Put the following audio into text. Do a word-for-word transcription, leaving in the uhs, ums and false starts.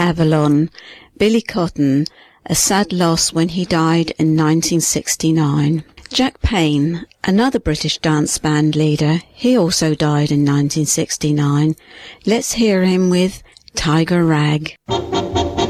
Avalon, Billy Cotton, a sad loss when he died in nineteen sixty-nine. Jack Payne, another British dance band leader, he also died in nineteen sixty-nine. Let's hear him with Tiger Rag.